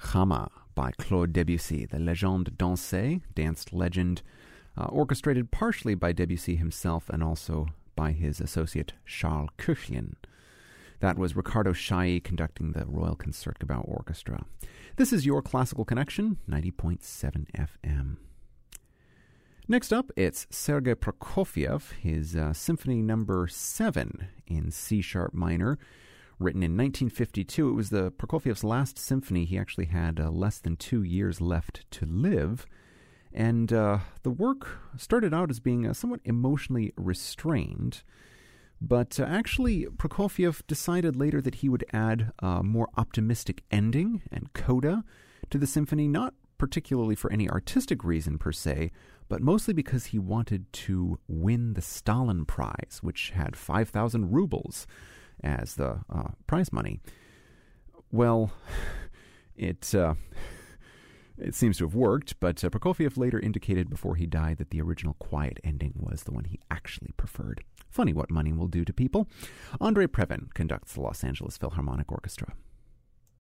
Drama by Claude Debussy, the Légende dansée, danced legend, orchestrated partially by Debussy himself and also by his associate Charles Koechlin. That was Riccardo Chailly conducting the Royal Concertgebouw Orchestra. This is your Classical Connection, 90.7 FM. Next up, it's Sergei Prokofiev, his Symphony No. 7 in C-sharp minor, written in 1952. It was Prokofiev's last symphony. He actually had less than 2 years left to live. And the work started out as being somewhat emotionally restrained. But actually, Prokofiev decided later that he would add a more optimistic ending and coda to the symphony, not particularly for any artistic reason per se, but mostly because he wanted to win the Stalin Prize, which had 5,000 rubles as the prize money. Well, it seems to have worked, but Prokofiev later indicated before he died that the original quiet ending was the one he actually preferred. Funny what money will do to people. Andrei Previn conducts the Los Angeles Philharmonic Orchestra.